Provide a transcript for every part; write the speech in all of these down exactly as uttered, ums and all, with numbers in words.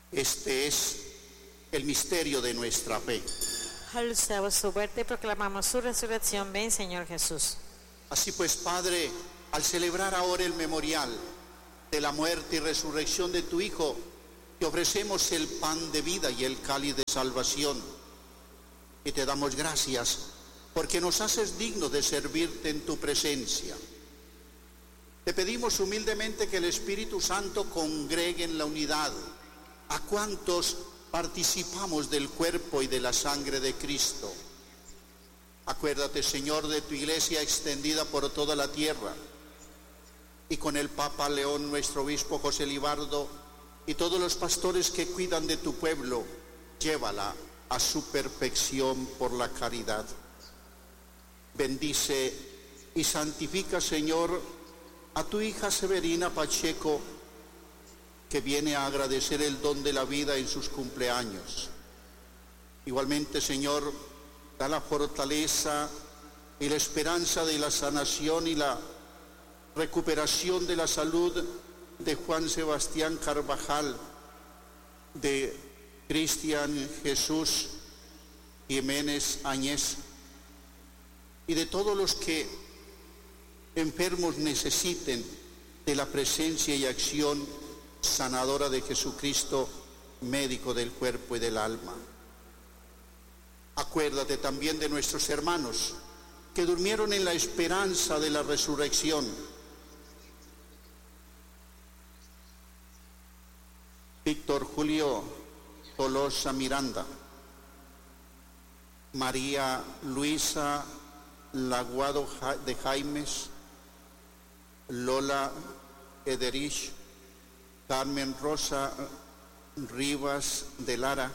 Este es el misterio de nuestra fe. Anunciamos su muerte y proclamamos su resurrección. Ven, Señor Jesús. Así pues, Padre, al celebrar ahora el memorial de la muerte y resurrección de tu Hijo, te ofrecemos el pan de vida y el cáliz de salvación. Y te damos gracias porque nos haces dignos de servirte en tu presencia. Te pedimos humildemente que el Espíritu Santo congregue en la unidad a cuantos participamos del cuerpo y de la sangre de Cristo. Acuérdate, Señor, de tu iglesia extendida por toda la tierra, y con el Papa León, nuestro obispo José Libardo, y todos los pastores que cuidan de tu pueblo, llévala a su perfección por la caridad. Bendice y santifica, Señor, a tu hija Severina Pacheco, que viene a agradecer el don de la vida en sus cumpleaños. Igualmente, Señor, da la fortaleza y la esperanza de la sanación y la recuperación de la salud de Juan Sebastián Carvajal, de Cristian Jesús Jiménez Añez, y de todos los que enfermos necesiten de la presencia y acción sanadora de Jesucristo, médico del cuerpo y del alma. Acuérdate también de nuestros hermanos que durmieron en la esperanza de la resurrección. Víctor Julio Tolosa Miranda, María Luisa Laguado de Jaimes, Lola Ederich, Carmen Rosa Rivas de Lara,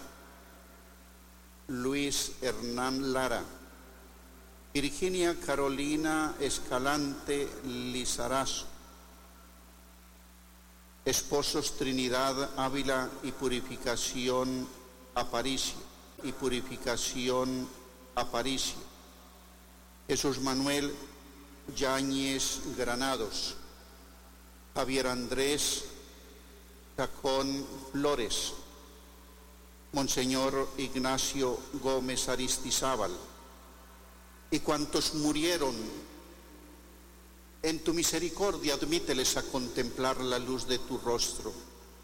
Luis Hernán Lara, Virginia Carolina Escalante Lizarazo, esposos Trinidad Ávila y Purificación Aparicio, y Purificación Aparicio, Jesús Manuel Yáñez Granados, Javier Andrés Chacón Flores, Monseñor Ignacio Gómez Aristizábal, y cuantos murieron, en tu misericordia admíteles a contemplar la luz de tu rostro.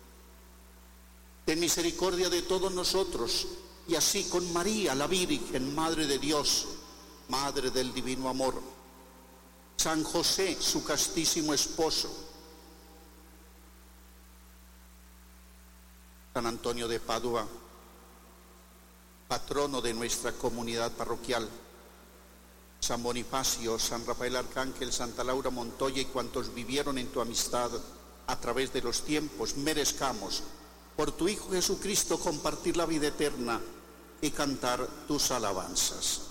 Ten misericordia de todos nosotros, y así con María, la Virgen, Madre de Dios, Madre del Divino Amor, San José, su castísimo esposo, San Antonio de Padua, patrono de nuestra comunidad parroquial, San Bonifacio, San Rafael Arcángel, Santa Laura Montoya y cuantos vivieron en tu amistad a través de los tiempos, merezcamos por tu Hijo Jesucristo compartir la vida eterna y cantar tus alabanzas.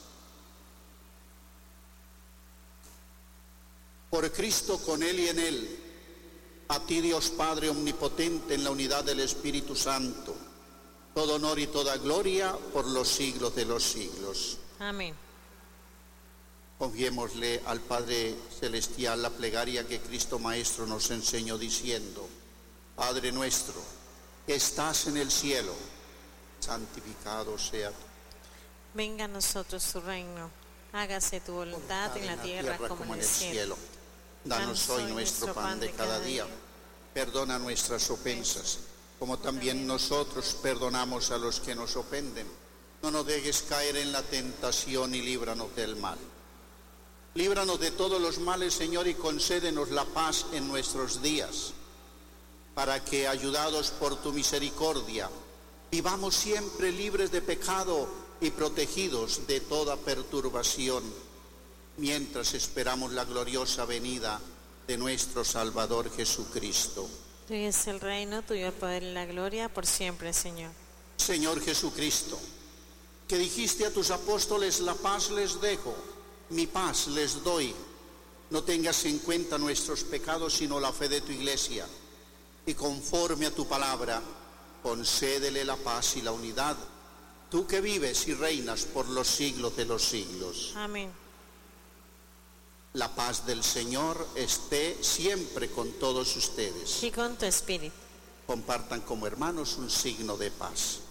Por Cristo, con Él y en Él, a ti, Dios Padre omnipotente, en la unidad del Espíritu Santo, todo honor y toda gloria por los siglos de los siglos. Amén. Confiémosle al Padre Celestial la plegaria que Cristo Maestro nos enseñó diciendo: Padre nuestro, que estás en el cielo, santificado sea tu nombre. Venga a nosotros tu reino, hágase tu voluntad en la tierra como en el cielo. Danos hoy nuestro pan de cada día. Perdona nuestras ofensas, como también nosotros perdonamos a los que nos ofenden. No nos dejes caer en la tentación y líbranos del mal. Líbranos de todos los males, Señor, y concédenos la paz en nuestros días, para que, ayudados por tu misericordia, vivamos siempre libres de pecado y protegidos de toda perturbación, mientras esperamos la gloriosa venida de nuestro Salvador Jesucristo. Tuyo es el reino, tuyo el poder y la gloria, por siempre, Señor. Señor Jesucristo, que dijiste a tus apóstoles: la paz les dejo, mi paz les doy. No tengas en cuenta nuestros pecados, sino la fe de tu iglesia, y conforme a tu palabra, concédele la paz y la unidad, tú que vives y reinas por los siglos de los siglos. Amén. La paz del Señor esté siempre con todos ustedes. Y con tu espíritu. compartan como hermanos un signo de paz.